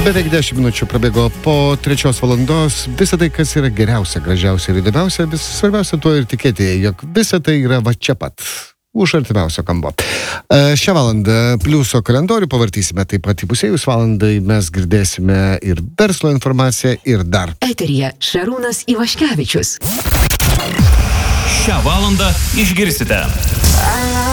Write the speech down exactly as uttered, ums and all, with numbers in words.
Beveik dešimt minučių prabėgo po trečios valandos. Visa tai, kas yra geriausia, gražiausia ir įdomiausia, vis svarbiausia tuo ir tikėti, jog visa tai yra va čia pat, už artimiausio kampo. Šią valandą pliuso kalendorių pavartysime, taip pat įpusėjus valandai mes girdėsime ir verslo informaciją, ir dar. Eteryje Šarūnas Ivaškevičius. Šią valandą išgirsite.